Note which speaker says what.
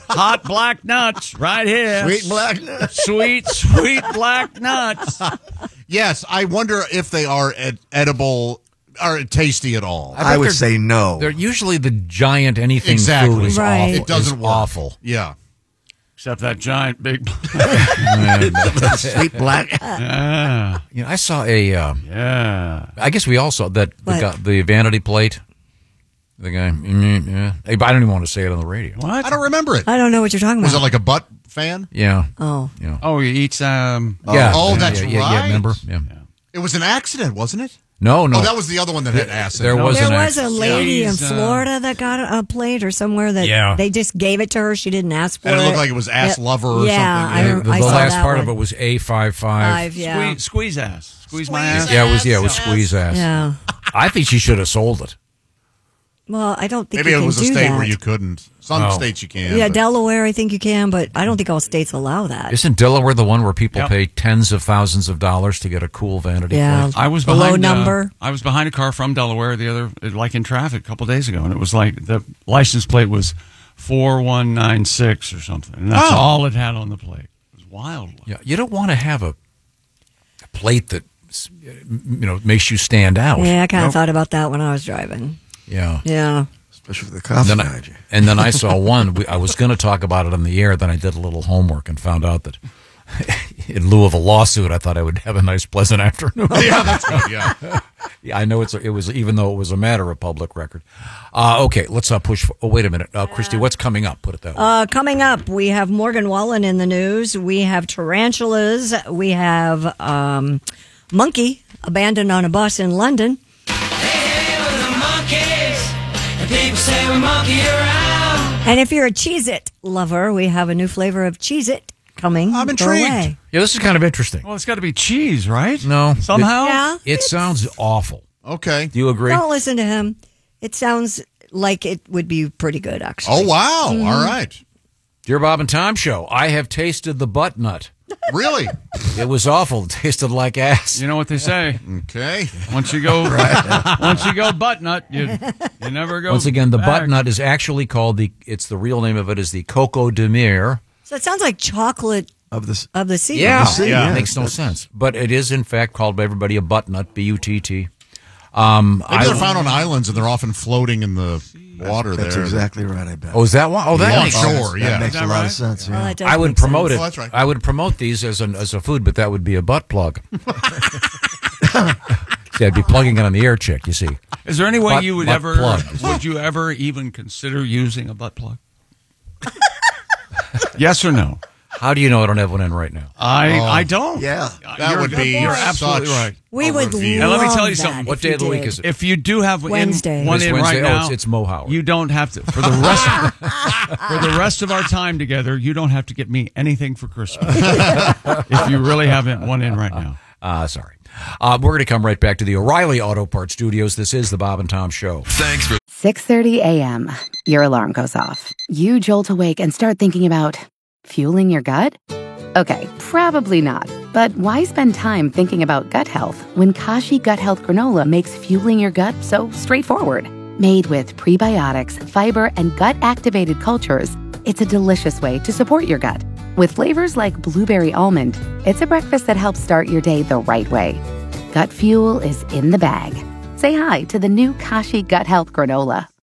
Speaker 1: Hot black nuts right here.
Speaker 2: Sweet black nuts.
Speaker 1: Sweet black nuts.
Speaker 3: Yes, I wonder if they are edible or tasty at all.
Speaker 2: I would say no.
Speaker 4: They're usually the giant anything
Speaker 3: Exactly.
Speaker 4: food is
Speaker 5: Right.
Speaker 4: awful.
Speaker 3: It doesn't
Speaker 4: is
Speaker 3: work.
Speaker 4: awful.
Speaker 3: Yeah.
Speaker 1: Except that giant big.
Speaker 2: Sweet black.
Speaker 1: Yeah.
Speaker 4: You know, I saw a.
Speaker 1: Yeah.
Speaker 4: I guess we all saw that
Speaker 5: What?
Speaker 4: the vanity plate. The guy. Yeah. I don't even want to say it on the radio.
Speaker 1: What?
Speaker 3: I don't remember it.
Speaker 5: I don't know what you're talking
Speaker 3: Was it
Speaker 5: about.
Speaker 3: like a butt fan?
Speaker 4: Yeah.
Speaker 5: Oh.
Speaker 4: Yeah.
Speaker 1: Oh, he eats.
Speaker 4: Yeah.
Speaker 3: Oh, that's
Speaker 4: yeah,
Speaker 3: right.
Speaker 4: Yeah, remember? Yeah.
Speaker 3: It was an accident, wasn't it?
Speaker 4: No.
Speaker 3: Oh, that was the other one that had acid.
Speaker 4: There was
Speaker 5: There
Speaker 4: an
Speaker 5: was a
Speaker 4: accident.
Speaker 5: lady in
Speaker 1: He's,
Speaker 5: Florida that got a plate or somewhere that they just gave it to her. She didn't ask for it.
Speaker 3: And it looked like it was ass lover or
Speaker 5: yeah,
Speaker 3: something.
Speaker 4: The
Speaker 5: I saw
Speaker 4: last
Speaker 5: that
Speaker 4: part
Speaker 5: one.
Speaker 4: of it was A55.
Speaker 5: Five, yeah.
Speaker 1: Squeeze ass. Squeeze my ass.
Speaker 4: Yeah, it was squeeze ass.
Speaker 5: Yeah.
Speaker 4: I think she should have sold it.
Speaker 5: Well, I don't think
Speaker 3: Maybe
Speaker 5: you
Speaker 3: it
Speaker 5: can
Speaker 3: was a
Speaker 5: do
Speaker 3: state
Speaker 5: that.
Speaker 3: where you couldn't. Some states you can.
Speaker 5: Yeah,
Speaker 3: but-
Speaker 5: Delaware, I think you can, but I don't think all states allow that.
Speaker 4: Isn't Delaware the one where people
Speaker 1: Yep.
Speaker 4: pay tens of thousands of dollars to get a cool vanity
Speaker 5: Yeah.
Speaker 4: plate?
Speaker 1: I was
Speaker 5: The low
Speaker 1: behind
Speaker 5: number.
Speaker 1: I was behind a car from Delaware like in traffic a couple days ago, and it was like the license plate was 4196 or something, and that's all it had on the plate. It was wild.
Speaker 4: Yeah, you don't want to have a plate that makes you stand out.
Speaker 5: Yeah, I kind of thought about that when I was driving.
Speaker 4: Yeah.
Speaker 5: Yeah.
Speaker 2: Especially for the coffee guy.
Speaker 4: And then I saw one. I was going to talk about it on the air. Then I did a little homework and found out that in lieu of a lawsuit, I thought I would have a nice, pleasant afternoon.
Speaker 3: Yeah, that's good. Yeah.
Speaker 4: Yeah, I know it was even though it was a matter of public record. Okay, let's push. Oh, wait a minute, Christy, what's coming up? Put it that way.
Speaker 5: Coming up, we have Morgan Wallen in the news. We have tarantulas. We have monkey abandoned on a bus in London.
Speaker 6: People say we monkey around.
Speaker 5: And if you're a Cheez-It lover, we have a new flavor of Cheez-It coming.
Speaker 3: I'm
Speaker 5: your
Speaker 3: intrigued.
Speaker 5: way.
Speaker 4: Yeah, this is kind of interesting.
Speaker 1: Well, it's got to be cheese, right?
Speaker 4: No,
Speaker 1: Somehow?
Speaker 5: Yeah.
Speaker 4: it sounds awful.
Speaker 3: Okay.
Speaker 4: Do you agree?
Speaker 5: Don't listen to him. It sounds like it would be pretty good, actually.
Speaker 3: Oh, wow. All right.
Speaker 4: Dear Bob and Tom Show, I have tasted the butt nut.
Speaker 3: Really?
Speaker 4: It was awful. It tasted like ass.
Speaker 1: You know what they say.
Speaker 3: Okay.
Speaker 1: Once you go, once you go butt nut, you never go.
Speaker 4: Once again, the
Speaker 1: back.
Speaker 4: butt nut is actually called the real name of it is the Coco de Mer.
Speaker 5: So it sounds like chocolate
Speaker 2: Of the
Speaker 5: of the sea.
Speaker 4: Yeah,
Speaker 3: Yeah.
Speaker 4: it makes no sense. But it is, in fact, called by everybody a butt nut, butt.
Speaker 3: Maybe they're found on islands and they're often floating in the water
Speaker 2: That's
Speaker 3: there.
Speaker 2: exactly right, I bet.
Speaker 4: Oh, is that one? Oh, that
Speaker 3: Long
Speaker 4: makes
Speaker 3: shore,
Speaker 4: sense.
Speaker 3: yeah.
Speaker 2: That makes
Speaker 1: Is
Speaker 2: a
Speaker 1: that
Speaker 2: lot
Speaker 1: right?
Speaker 2: of sense.
Speaker 5: Well,
Speaker 2: Yeah.
Speaker 5: that does
Speaker 4: I would
Speaker 5: make
Speaker 4: promote
Speaker 5: sense.
Speaker 4: it.
Speaker 3: Oh, that's right.
Speaker 4: I would promote these as a food, but that would be a butt plug. See, I'd be plugging it on the air check, you see.
Speaker 1: Is there any way
Speaker 4: Butt-
Speaker 1: you would
Speaker 4: butt
Speaker 1: ever?
Speaker 4: plug.
Speaker 1: Would you ever even consider using a butt plug? Yes or no?
Speaker 4: How do you know I don't have one in right now?
Speaker 1: I don't.
Speaker 2: Yeah.
Speaker 3: That would be
Speaker 1: You're absolutely
Speaker 3: such
Speaker 1: right.
Speaker 5: We would
Speaker 3: overview.
Speaker 1: And let me
Speaker 5: love
Speaker 1: tell you
Speaker 5: that
Speaker 1: something.
Speaker 4: What
Speaker 5: if
Speaker 4: day
Speaker 5: you
Speaker 4: of the week
Speaker 5: did.
Speaker 4: is it?
Speaker 1: If you do have
Speaker 5: Wednesday.
Speaker 1: one
Speaker 4: It's
Speaker 1: in
Speaker 4: Wednesday.
Speaker 1: right
Speaker 4: Oh,
Speaker 1: now,
Speaker 4: it's Mo Howard.
Speaker 1: You don't have to for the rest of our time together. You don't have to get me anything for Christmas if you really haven't one in right now.
Speaker 4: Sorry. We're going to come right back to the O'Reilly Auto Parts Studios. This is the Bob and Tom Show.
Speaker 7: Thanks for
Speaker 8: 6:30 a.m. Your alarm goes off. You jolt awake and start thinking about fueling your gut? Okay, probably not. But why spend time thinking about gut health when Kashi Gut Health Granola makes fueling your gut so straightforward? Made with prebiotics, fiber, and gut-activated cultures, it's a delicious way to support your gut. With flavors like blueberry almond, it's a breakfast that helps start your day the right way. Gut fuel is in the bag. Say hi to the new Kashi Gut Health Granola.